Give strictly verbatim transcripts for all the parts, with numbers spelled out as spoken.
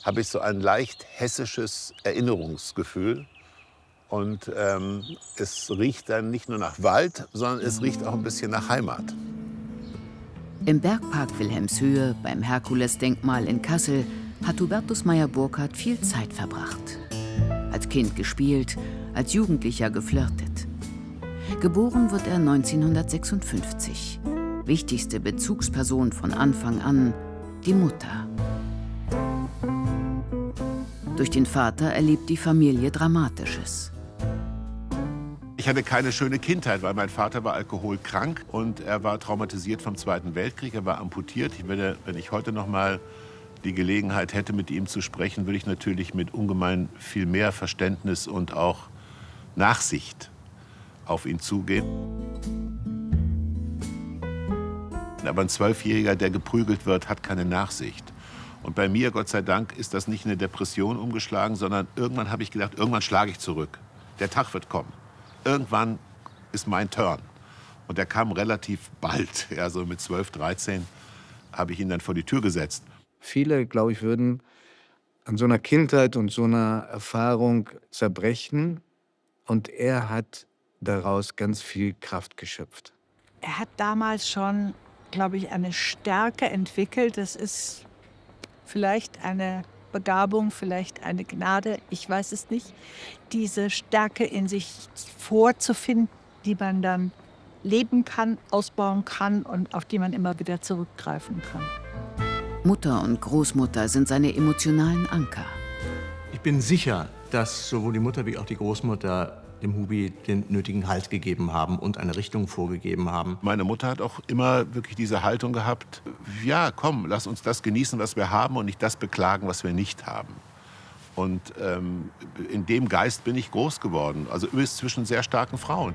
habe ich so ein leicht hessisches Erinnerungsgefühl. Und ähm, es riecht dann nicht nur nach Wald, sondern es riecht auch ein bisschen nach Heimat. Im Bergpark Wilhelmshöhe, beim Herkulesdenkmal in Kassel, hat Hubertus Meyer-Burkhardt viel Zeit verbracht. Als Kind gespielt, als Jugendlicher geflirtet. Geboren wird er neunzehnhundertsechsundfünfzig. Wichtigste Bezugsperson von Anfang an, die Mutter. Durch den Vater erlebt die Familie Dramatisches. Ich hatte keine schöne Kindheit, weil mein Vater war alkoholkrank und er war traumatisiert vom Zweiten Weltkrieg. Er war amputiert. Ich würde, wenn ich heute noch mal die Gelegenheit hätte, mit ihm zu sprechen, würde ich natürlich mit ungemein viel mehr Verständnis und auch Nachsicht auf ihn zugehen. Aber ein Zwölfjähriger, der geprügelt wird, hat keine Nachsicht. Und bei mir, Gott sei Dank, ist das nicht in eine Depression umgeschlagen, sondern irgendwann habe ich gedacht, irgendwann schlage ich zurück. Der Tag wird kommen. Irgendwann ist mein Turn. Und der kam relativ bald. Ja, so mit zwölf, dreizehn habe ich ihn dann vor die Tür gesetzt. Viele, glaube ich, würden an so einer Kindheit und so einer Erfahrung zerbrechen. Und er hat daraus ganz viel Kraft geschöpft. Er hat damals schon, glaube ich, eine Stärke entwickelt. Das ist vielleicht eine Begabung, vielleicht eine Gnade, ich weiß es nicht. Diese Stärke in sich vorzufinden, die man dann leben kann, ausbauen kann und auf die man immer wieder zurückgreifen kann. Mutter und Großmutter sind seine emotionalen Anker. Ich bin sicher, dass sowohl die Mutter wie auch die Großmutter dem Hubi den nötigen Halt gegeben haben und eine Richtung vorgegeben haben. Meine Mutter hat auch immer wirklich diese Haltung gehabt, ja, komm, lass uns das genießen, was wir haben und nicht das beklagen, was wir nicht haben. Und ähm, in dem Geist bin ich groß geworden, also übrigens zwischen sehr starken Frauen.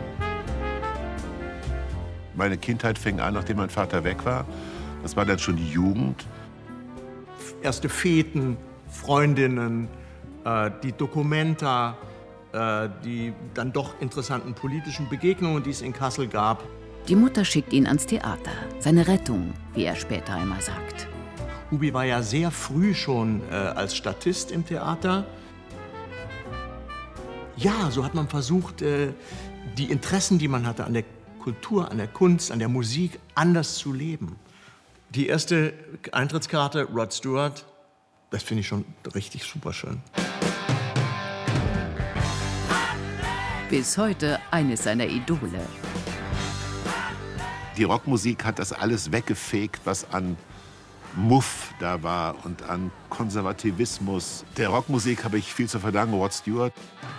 Meine Kindheit fing an, nachdem mein Vater weg war. Das war dann schon die Jugend. Erste Feten, Freundinnen, äh, die Documenta, äh, die dann doch interessanten politischen Begegnungen, die es in Kassel gab. Die Mutter schickt ihn ans Theater, seine Rettung, wie er später einmal sagt. Hubi war ja sehr früh schon äh, als Statist im Theater. Ja, so hat man versucht, äh, die Interessen, die man hatte an der Kultur, an der Kunst, an der Musik, anders zu leben. Die erste Eintrittskarte, Rod Stewart, das finde ich schon richtig super schön. Bis heute eines seiner Idole. Die Rockmusik hat das alles weggefegt, was an Muff da war und an Konservativismus. Der Rockmusik habe ich viel zu verdanken, Rod Stewart.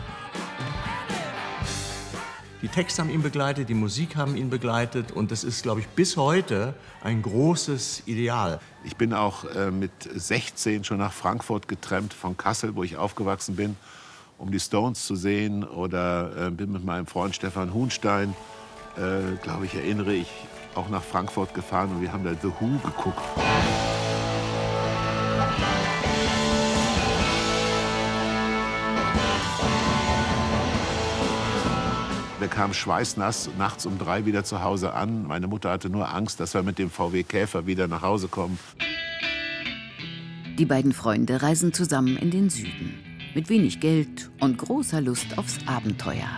Die Texte haben ihn begleitet, die Musik haben ihn begleitet und das ist, glaube ich, bis heute ein großes Ideal. Ich bin auch äh, mit sechzehn schon nach Frankfurt getrennt von Kassel, wo ich aufgewachsen bin, um die Stones zu sehen. Oder äh, bin mit meinem Freund Stefan Huhnstein, äh, glaube ich, erinnere ich, auch nach Frankfurt gefahren und wir haben da The Who geguckt. Wir kamen schweißnass nachts um drei wieder zu Hause an. Meine Mutter hatte nur Angst, dass wir mit dem V W Käfer wieder nach Hause kommen. Die beiden Freunde reisen zusammen in den Süden. Mit wenig Geld und großer Lust aufs Abenteuer.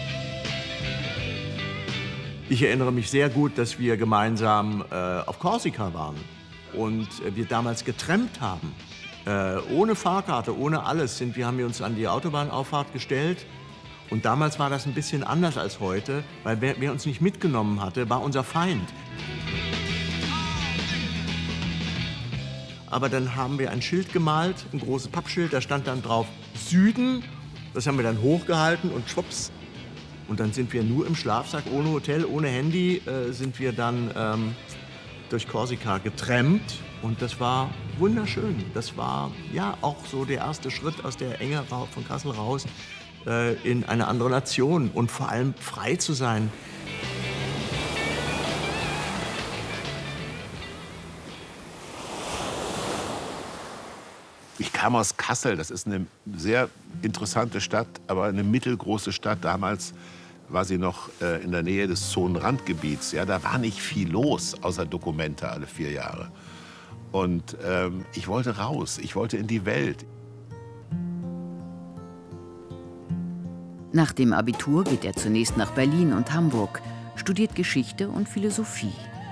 Ich erinnere mich sehr gut, dass wir gemeinsam äh, auf Korsika waren und äh, wir damals getrampt haben. Äh, ohne Fahrkarte, ohne alles sind wir, haben wir uns an die Autobahnauffahrt gestellt. Und damals war das ein bisschen anders als heute, weil wer, wer uns nicht mitgenommen hatte, war unser Feind. Aber dann haben wir ein Schild gemalt, ein großes Pappschild, da stand dann drauf Süden. Das haben wir dann hochgehalten und schwupps. Und dann sind wir nur im Schlafsack, ohne Hotel, ohne Handy, äh, sind wir dann ähm, durch Korsika getrampt. Und das war wunderschön. Das war ja auch so der erste Schritt aus der Enge von Kassel raus äh, in eine andere Nation und vor allem frei zu sein. Ich kam aus Kassel, das ist eine sehr interessante Stadt, aber eine mittelgroße Stadt. Damals war sie noch äh, in der Nähe des Zonenrandgebiets. Ja, da war nicht viel los, außer Dokumente alle vier Jahre. Und ähm, ich wollte raus, ich wollte in die Welt. Nach dem Abitur geht er zunächst nach Berlin und Hamburg, studiert Geschichte und Philosophie.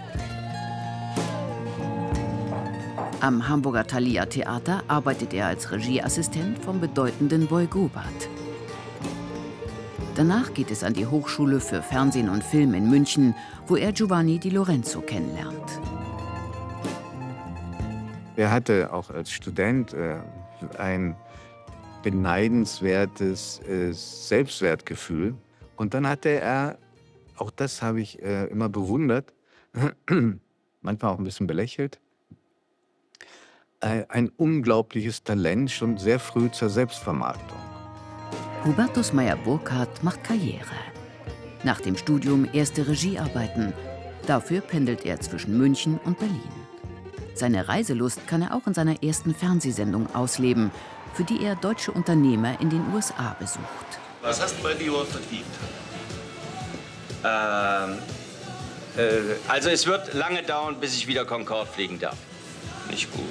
Am Hamburger Thalia Theater arbeitet er als Regieassistent vom bedeutenden Boy Gobert. Danach geht es an die Hochschule für Fernsehen und Film in München, wo er Giovanni Di Lorenzo kennenlernt. Er hatte auch als Student äh, ein beneidenswertes äh, Selbstwertgefühl. Und dann hatte er, auch das habe ich äh, immer bewundert, manchmal auch ein bisschen belächelt, äh, ein unglaubliches Talent schon sehr früh zur Selbstvermarktung. Hubertus Meyer-Burkhardt macht Karriere. Nach dem Studium erste Regiearbeiten. Dafür pendelt er zwischen München und Berlin. Seine Reiselust kann er auch in seiner ersten Fernsehsendung ausleben, für die er deutsche Unternehmer in den U S A besucht. Was hast du bei Dior verdient? Ähm, äh, also es wird lange dauern, bis ich wieder Concorde fliegen darf. Nicht gut.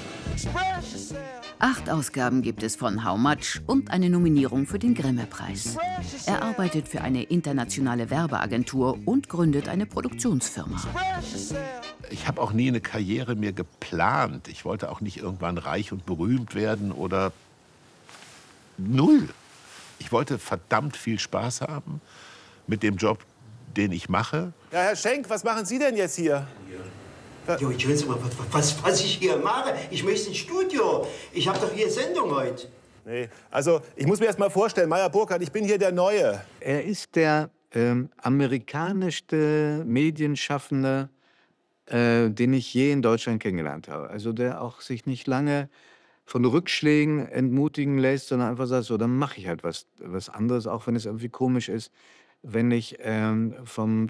Acht Ausgaben gibt es von How Much und eine Nominierung für den Grimme-Preis. Er arbeitet für eine internationale Werbeagentur und gründet eine Produktionsfirma. Ich habe auch nie eine Karriere mehr geplant. Ich wollte auch nicht irgendwann reich und berühmt werden oder null. Ich wollte verdammt viel Spaß haben mit dem Job, den ich mache. Ja, Herr Schenk, was machen Sie denn jetzt hier? Jo, ich weiß aber, was, was ich hier mache. Ich möchte ins Studio. Ich habe doch hier Sendung heute. Nee, also ich muss mir erst mal vorstellen, Meyer-Burkhardt, ich bin hier der Neue. Er ist der ähm, amerikanischste Medienschaffende, äh, den ich je in Deutschland kennengelernt habe. Also der auch sich nicht lange von Rückschlägen entmutigen lässt, sondern einfach sagt, so, dann mache ich halt was, was anderes, auch wenn es irgendwie komisch ist, wenn ich ähm, vom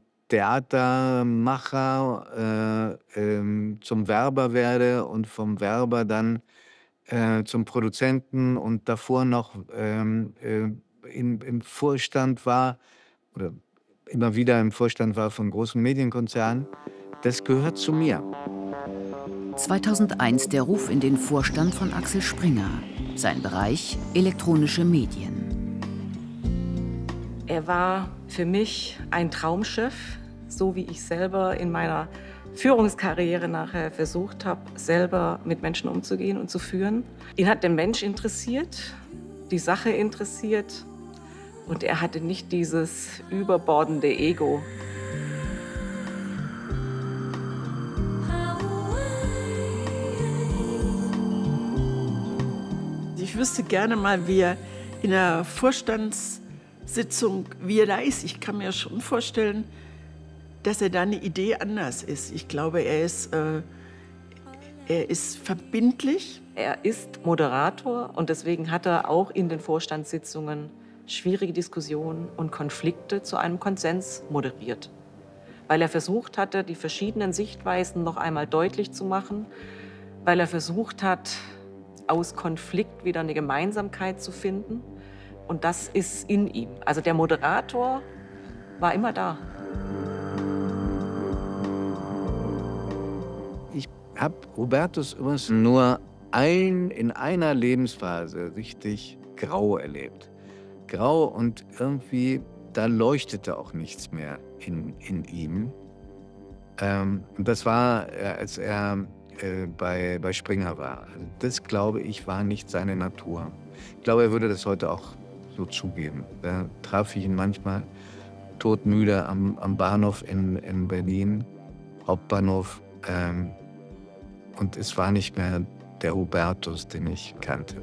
Theatermacher äh, ähm, zum Werber werde und vom Werber dann äh, zum Produzenten und davor noch ähm, äh, in, im Vorstand war oder immer wieder im Vorstand war von großen Medienkonzernen. Das gehört zu mir. zweitausendeins der Ruf in den Vorstand von Axel Springer. Sein Bereich elektronische Medien. Er war für mich ein Traumchef, so wie ich selber in meiner Führungskarriere nachher versucht habe, selber mit Menschen umzugehen und zu führen. Ihn hat der Mensch interessiert, die Sache interessiert und er hatte nicht dieses überbordende Ego. Ich wüsste gerne mal, wie er in der Vorstandssitzung, wie er da ist. Ich kann mir schon vorstellen, dass er da eine Idee anders ist. Ich glaube, er ist, äh, er ist verbindlich. Er ist Moderator und deswegen hat er auch in den Vorstandssitzungen schwierige Diskussionen und Konflikte zu einem Konsens moderiert. Weil er versucht hatte, die verschiedenen Sichtweisen noch einmal deutlich zu machen, weil er versucht hat, aus Konflikt wieder eine Gemeinsamkeit zu finden. Und das ist in ihm. Also der Moderator war immer da. Ich habe Hubertus übrigens nur ein, in einer Lebensphase richtig grau erlebt. Grau und irgendwie, da leuchtete auch nichts mehr in, in ihm. Ähm, und das war, als er äh, bei, bei Springer war. Also das, glaube ich, war nicht seine Natur. Ich glaube, er würde das heute auch so zugeben. Da traf ich ihn manchmal todmüde am, am Bahnhof in, in Berlin, Hauptbahnhof. Ähm, und es war nicht mehr der Hubertus, den ich kannte.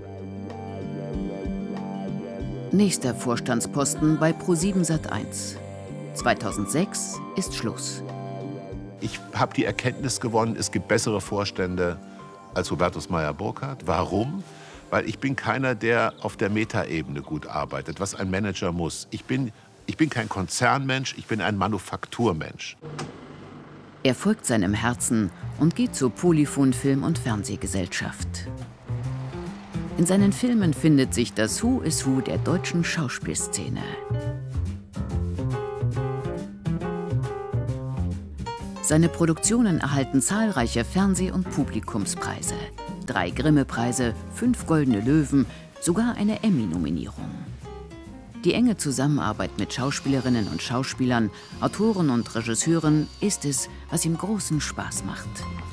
Nächster Vorstandsposten bei ProSieben Sat eins. zweitausendsechs ist Schluss. Ich habe die Erkenntnis gewonnen, es gibt bessere Vorstände als Hubertus Meyer-Burkhardt. Warum? Weil ich bin keiner, der auf der Metaebene gut arbeitet, was ein Manager muss. Ich bin, ich bin kein Konzernmensch, ich bin ein Manufakturmensch. Er folgt seinem Herzen und geht zur Polyphon Film- und Fernsehgesellschaft. In seinen Filmen findet sich das Who is Who der deutschen Schauspielszene. Seine Produktionen erhalten zahlreiche Fernseh- und Publikumspreise. Drei Grimme-Preise, fünf Goldene Löwen, sogar eine Emmy-Nominierung. Die enge Zusammenarbeit mit Schauspielerinnen und Schauspielern, Autoren und Regisseuren ist es, was ihm großen Spaß macht.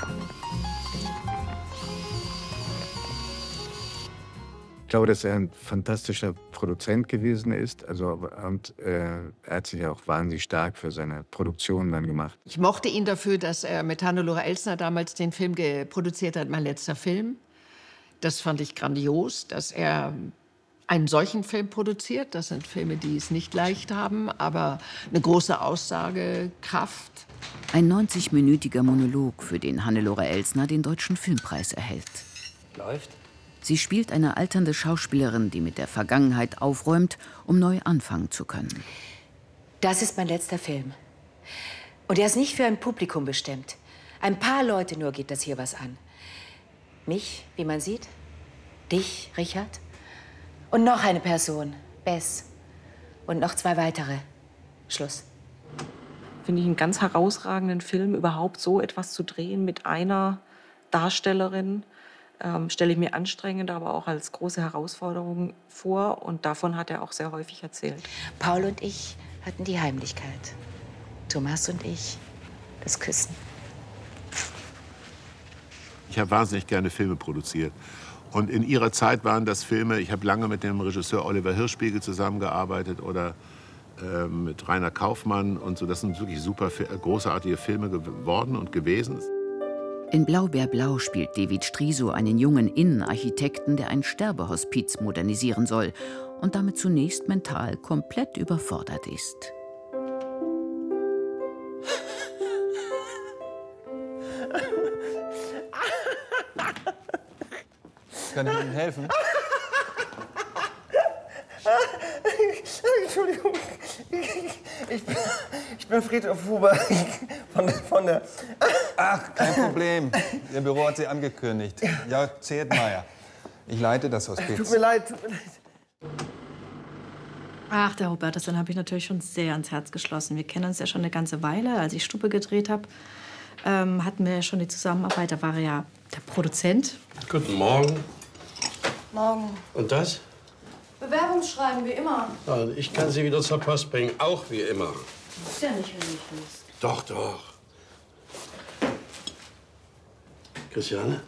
Ich glaube, dass er ein fantastischer Produzent gewesen ist. Also, und äh, er hat sich auch wahnsinnig stark für seine Produktion dann gemacht. Ich mochte ihn dafür, dass er mit Hannelore Elsner damals den Film produziert hat, Mein letzter Film. Das fand ich grandios, dass er einen solchen Film produziert. Das sind Filme, die es nicht leicht haben, aber eine große Aussagekraft. Ein neunzigminütiger Monolog, für den Hannelore Elsner den Deutschen Filmpreis erhält. Läuft. Sie spielt eine alternde Schauspielerin, die mit der Vergangenheit aufräumt, um neu anfangen zu können. Das ist mein letzter Film. Und er ist nicht für ein Publikum bestimmt. Ein paar Leute nur geht das hier was an. Mich, wie man sieht. Dich, Richard. Und noch eine Person, Bess. Und noch zwei weitere. Schluss. Finde ich einen ganz herausragenden Film, überhaupt so etwas zu drehen mit einer Darstellerin. Ähm, stelle ich mir anstrengend, aber auch als große Herausforderung vor. Und davon hat er auch sehr häufig erzählt. Paul und ich hatten die Heimlichkeit. Thomas und ich das Küssen. Ich habe wahnsinnig gerne Filme produziert. Und in ihrer Zeit waren das Filme, ich habe lange mit dem Regisseur Oliver Hirschspiegel zusammengearbeitet oder äh, mit Rainer Kaufmann und so. Das sind wirklich super, großartige Filme geworden und gewesen. In Blaubeerblau spielt David Striso einen jungen Innenarchitekten, der ein Sterbehospiz modernisieren soll und damit zunächst mental komplett überfordert ist. Kann ich Ihnen helfen? Entschuldigung, ich bin, ich bin Friedhof Huber von der, von der... Ach, kein Problem. Ihr Büro hat Sie angekündigt. Jörg Zedmeier. Ich leite das Hospiz. Tut mir leid, tut mir leid. Ach, der Hubertus, den habe ich natürlich schon sehr ans Herz geschlossen. Wir kennen uns ja schon eine ganze Weile. Als ich Stube gedreht habe, ähm, hatten wir ja schon die Zusammenarbeit. Da war er ja der Produzent. Guten Morgen. Morgen. Und das? Bewerbungsschreiben, wie immer. Ja, ich kann Sie wieder zur Post bringen, auch wie immer. Ist ja nicht, wenn ich willst. Doch, doch. Christiane?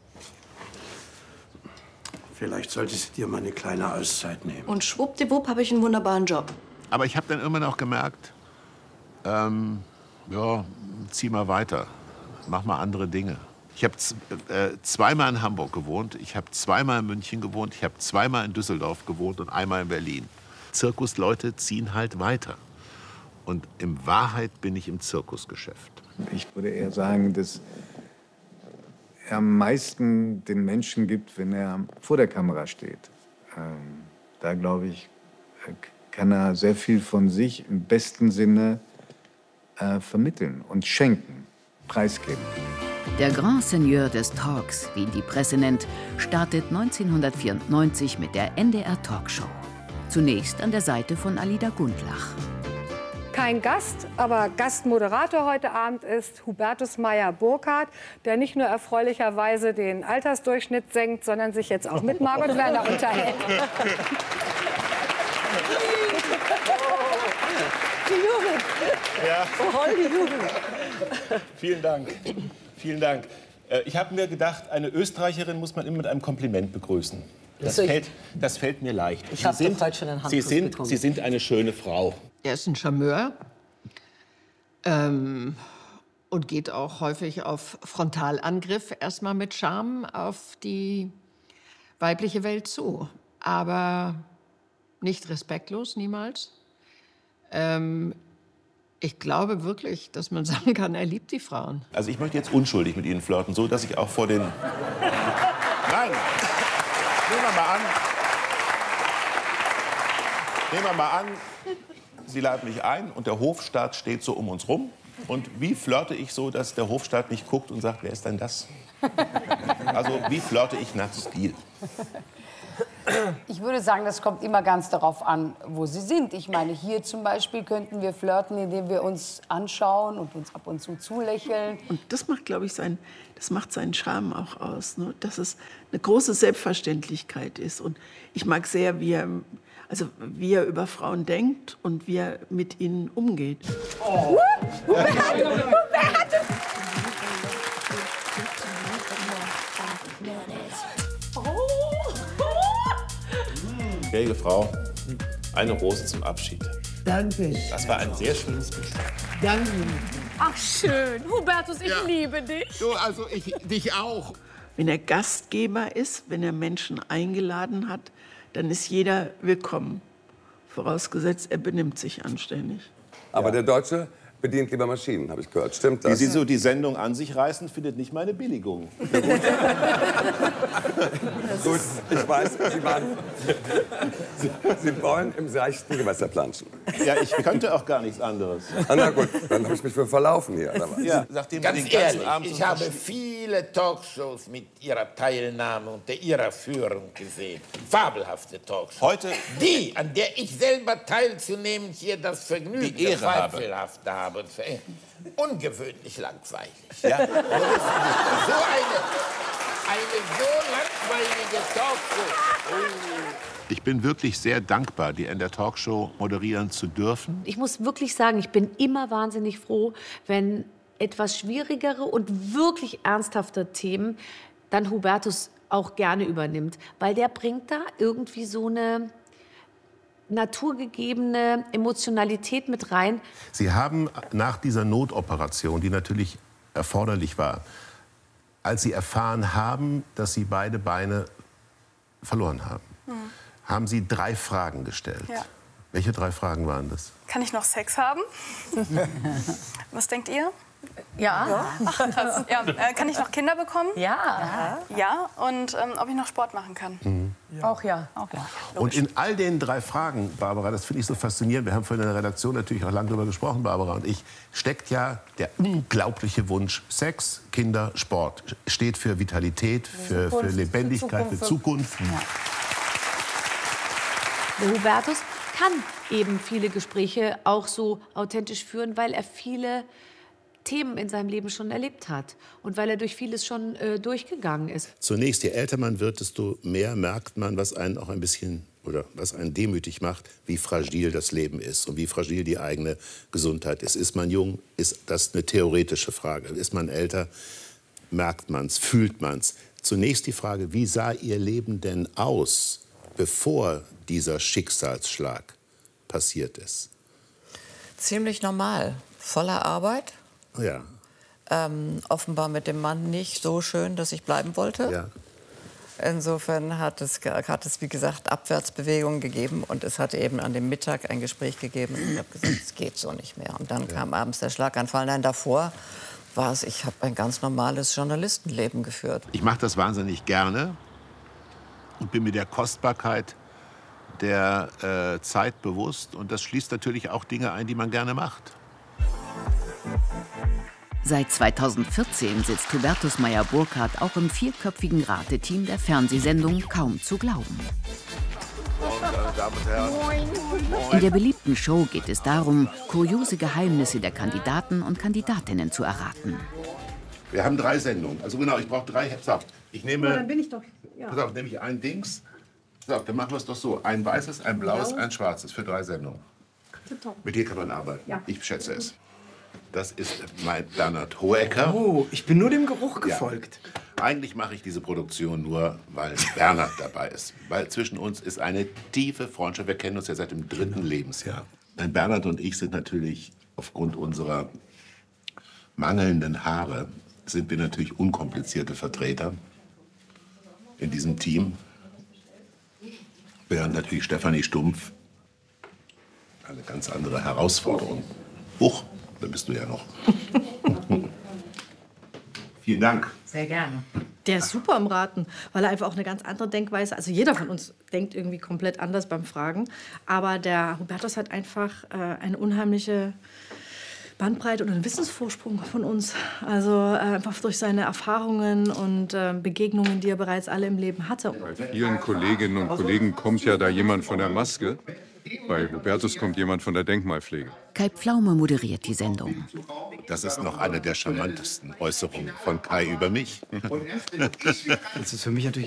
Vielleicht solltest du dir mal eine kleine Auszeit nehmen. Und schwuppdiwupp habe ich einen wunderbaren Job. Aber ich habe dann immer noch gemerkt, ähm, ja, zieh mal weiter, mach mal andere Dinge. Ich habe äh, zweimal in Hamburg gewohnt, ich habe zweimal in München gewohnt, ich habe zweimal in Düsseldorf gewohnt und einmal in Berlin. Zirkusleute ziehen halt weiter. Und in Wahrheit bin ich im Zirkusgeschäft. Ich würde eher sagen, dass er am meisten den Menschen gibt, wenn er vor der Kamera steht. Ähm, da, glaube ich, kann er sehr viel von sich im besten Sinne äh, vermitteln und schenken, preisgeben. Der Grand Seigneur des Talks, wie ihn die Presse nennt, startet neunzehnhundertvierundneunzig mit der N D R Talkshow. Zunächst an der Seite von Alida Gundlach. Kein Gast, aber Gastmoderator heute Abend ist Hubertus Meyer-Burkhardt, der nicht nur erfreulicherweise den Altersdurchschnitt senkt, sondern sich jetzt auch mit Margot Werner unterhält. Die Jugend. Ja. Voll die Jugend. Vielen Dank. Vielen Dank. Ich habe mir gedacht, eine Österreicherin muss man immer mit einem Kompliment begrüßen. Das, Das fällt, das fällt mir leicht. Ich Sie hab doch sind, heute schon einen Sie Handkuss sind, bekommen. Sie sind eine schöne Frau. Er ist ein Charmeur ähm, und geht auch häufig auf Frontalangriff, erstmal mit Charme, auf die weibliche Welt zu. Aber nicht respektlos, niemals. Ähm, ich glaube wirklich, dass man sagen kann, er liebt die Frauen. Also ich möchte jetzt unschuldig mit Ihnen flirten, so dass ich auch vor den... Nein! Nehmen wir mal an. Nehmen wir mal an, Sie laden mich ein und der Hofstaat steht so um uns rum. Und wie flirte ich so, dass der Hofstaat nicht guckt und sagt, wer ist denn das? Also, wie flirte ich nach Stil? Ich würde sagen, das kommt immer ganz darauf an, wo Sie sind. Ich meine, hier zum Beispiel könnten wir flirten, indem wir uns anschauen und uns ab und zu zulächeln. Und das macht, glaube ich, sein, das macht seinen Charme auch aus, ne? Dass es eine große Selbstverständlichkeit ist. Und ich mag sehr, wie er, also wie er über Frauen denkt und wie er mit ihnen umgeht. Oh. Wer hat, wer hat Gnädige Frau, eine Rose zum Abschied. Danke. Das war ein sehr schönes Bild. Danke. Ach schön, Hubertus, ich Ja. liebe dich. Du, also ich dich auch. Wenn er Gastgeber ist, wenn er Menschen eingeladen hat, dann ist jeder willkommen. Vorausgesetzt, er benimmt sich anständig. Aber der Deutsche bedient lieber Maschinen, habe ich gehört. Stimmt das? Wie Sie so die Sendung an sich reißen, findet nicht meine Billigung. Gut, ich weiß, Sie, waren, Sie, Sie wollen im seichten Gewässer planschen. Ja, ich könnte auch gar nichts anderes. Ah, na gut, dann habe ich mich für verlaufen hier. Oder was? Ja, nachdem wir Ganz den ganzen ehrlich, Abend ich so habe versch- viele Talkshows mit Ihrer Teilnahme und der Ihrer Führung gesehen. Fabelhafte Talkshows. Heute- Die, an der ich selber teilzunehmen hier das Vergnügen, Die Ehre das habe. Zweifelhafte habe. Ungewöhnlich langweilig. Ja. So eine, eine so langweilige Talkshow. Oh. Ich bin wirklich sehr dankbar, die in der Talkshow moderieren zu dürfen. Ich muss wirklich sagen, ich bin immer wahnsinnig froh, wenn etwas schwierigere und wirklich ernsthafte Themen dann Hubertus auch gerne übernimmt. Weil der bringt da irgendwie so eine naturgegebene Emotionalität mit rein. Sie haben nach dieser Notoperation, die natürlich erforderlich war, als Sie erfahren haben, dass Sie beide Beine verloren haben, Hm. haben Sie drei Fragen gestellt. Ja. Welche drei Fragen waren das? Kann ich noch Sex haben? Was denkt ihr? Ja. Ach, krass. Ja, äh, kann ich noch Kinder bekommen? Ja. Ja. Und ähm, ob ich noch Sport machen kann? Auch ja. Auch ja. Und in all den drei Fragen, Barbara, das finde ich so faszinierend, wir haben vorhin in der Redaktion natürlich auch lange darüber gesprochen, Barbara und ich, steckt ja der unglaubliche Wunsch, Sex, Kinder, Sport. Steht für Vitalität, für, für Zukunft, Lebendigkeit, für Zukunft. Der Hubertus kann eben viele Gespräche auch so authentisch führen, weil er viele Themen in seinem Leben schon erlebt hat und weil er durch vieles schon äh, durchgegangen ist. Zunächst, je älter man wird, desto mehr merkt man, was einen auch ein bisschen oder was einen demütig macht, wie fragil das Leben ist und wie fragil die eigene Gesundheit ist. Ist man jung, ist das eine theoretische Frage. Ist man älter, merkt man es, fühlt man es. Zunächst die Frage, wie sah Ihr Leben denn aus, bevor dieser Schicksalsschlag passiert ist? Ziemlich normal. Voller Arbeit. Ja. Ähm, offenbar mit dem Mann nicht so schön, dass ich bleiben wollte. Ja. Insofern hat es, hat es, wie gesagt, Abwärtsbewegungen gegeben. Und es hatte eben an dem Mittag ein Gespräch gegeben. Und ich habe gesagt, es geht so nicht mehr. Und dann ja. kam abends der Schlaganfall. Nein, davor war es, ich habe ein ganz normales Journalistenleben geführt. Ich mache das wahnsinnig gerne und bin mir der Kostbarkeit der äh, Zeit bewusst. Und das schließt natürlich auch Dinge ein, die man gerne macht. Seit zweitausendvierzehn sitzt Hubertus Meyer-Burkhardt auch im vierköpfigen Rateteam der Fernsehsendung Kaum zu glauben. In der beliebten Show geht es darum, kuriose Geheimnisse der Kandidaten und Kandidatinnen zu erraten. Wir haben drei Sendungen. Also genau, ich brauche drei. So, ich nehme. Oh, dann bin ich doch. Ja. Pass auf, nehme ich ein Dings. So, dann machen wir es doch so: ein weißes, ein blaues, Blau. ein schwarzes für drei Sendungen. Mit dir kann man arbeiten. Ja. Ich schätze es. Das ist mein Bernhard Hohecker. Oh, ich bin nur dem Geruch gefolgt. Ja. Eigentlich mache ich diese Produktion nur, weil Bernhard dabei ist. Weil zwischen uns ist eine tiefe Freundschaft. Wir kennen uns ja seit dem dritten Lebensjahr. Denn Bernhard und ich sind natürlich aufgrund unserer mangelnden Haare sind wir natürlich unkomplizierte Vertreter in diesem Team. Während natürlich Stefanie Stumpf eine ganz andere Herausforderung. Huch, da bist du ja noch. Vielen Dank. Sehr gerne. Der ist super im Raten, weil er einfach auch eine ganz andere Denkweise, also jeder von uns denkt irgendwie komplett anders beim Fragen, aber der Hubertus hat einfach äh, eine unheimliche Bandbreite und einen Wissensvorsprung von uns. Also äh, einfach durch seine Erfahrungen und äh, Begegnungen, die er bereits alle im Leben hatte. Bei vielen Kolleginnen und Kollegen kommt ja da jemand von der Maske. Bei Hubertus kommt jemand von der Denkmalpflege. Kai Pflaume moderiert die Sendung. Das ist noch eine der charmantesten Äußerungen von Kai über mich. Das ist für mich natürlich